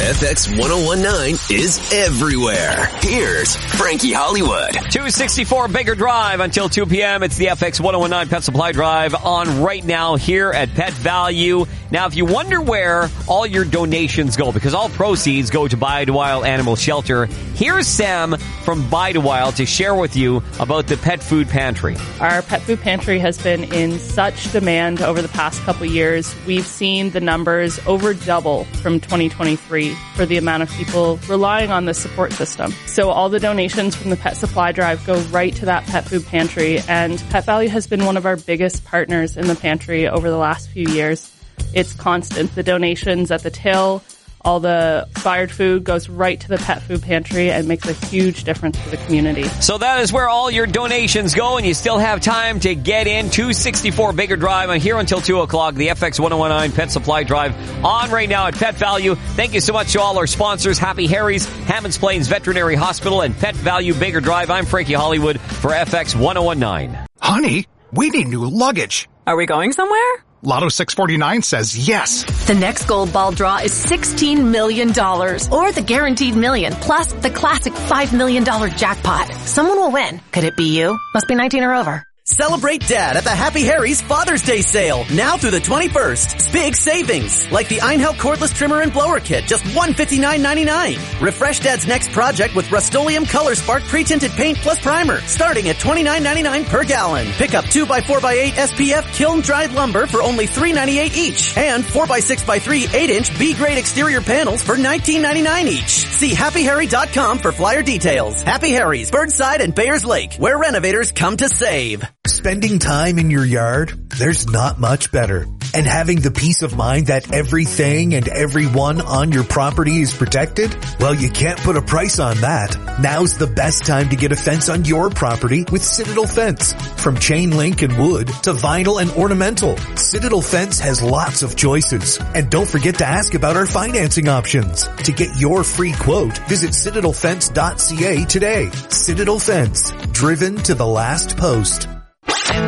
FX 1019 is everywhere. Here's Frankie Hollywood. 264 Baker Drive until 2 p.m. It's the FX 1019 Pet Supply Drive on right now here at Pet Value. Now, if you wonder where all your donations go, because all proceeds go to Buy to Wild Animal Shelter, here's Sam from Buy to Wild to share with you about the pet food pantry. Our pet food pantry has been in such demand over the past couple years. We've seen the numbers over double from 2023 for the amount of people relying on the support system. So all the donations from the Pet Supply Drive go right to that pet food pantry, and Pet Value has been one of our biggest partners in the pantry over the last few years. It's constant. The donations at the till, all the expired food goes right to the pet food pantry and makes a huge difference for the community. So that is where all your donations go, and you still have time to get in. 264 Baker Drive on here until 2 o'clock. The FX 1019 Pet Supply Drive on right now at Pet Value. Thank you so much to all our sponsors, Happy Harry's, Hammonds Plains Veterinary Hospital, and Pet Value Baker Drive. I'm Frankie Hollywood for FX 1019. Honey, we need new luggage. Are we going somewhere? Lotto 649 says yes. The next gold ball draw is $16 million, or the guaranteed million, plus the classic $5 million jackpot. Someone will win. Could it be you? Must be 19 or over. Celebrate Dad at the Happy Harry's Father's Day sale, now through the 21st. Big savings, like the Einhelp cordless trimmer and blower kit, just $159.99. Refresh Dad's next project with Rust-Oleum Color Spark pre-tinted paint plus primer, starting at $29.99 per gallon. Pick up 2x4x8 SPF kiln-dried lumber for only $3.98 each, and 4x6x3 8-inch B-grade exterior panels for $19.99 each. See happyharry.com for flyer details. Happy Harry's, Birdside and Bayers Lake, where renovators come to save. Spending time in your yard? There's not much better. And having the peace of mind that everything and everyone on your property is protected? Well, you can't put a price on that. Now's the best time to get a fence on your property with Citadel Fence. From chain link and wood to vinyl and ornamental, Citadel Fence has lots of choices. And don't forget to ask about our financing options. To get your free quote, visit citadelfence.ca today. Citadel Fence, driven to the last post.